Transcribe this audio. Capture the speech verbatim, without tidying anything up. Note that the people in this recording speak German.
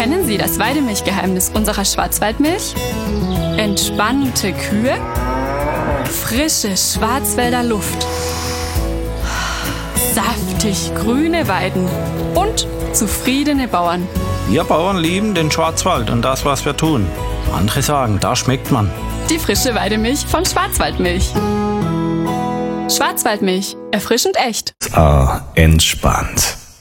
Kennen Sie das Weidemilchgeheimnis unserer Schwarzwaldmilch? Entspannte Kühe, frische Schwarzwälder Luft, saftig grüne Weiden und zufriedene Bauern. Wir Bauern lieben den Schwarzwald und das, was wir tun. Andere sagen, da schmeckt man. Die frische Weidemilch von Schwarzwaldmilch. Schwarzwaldmilch, erfrischend echt. Ah, entspannt.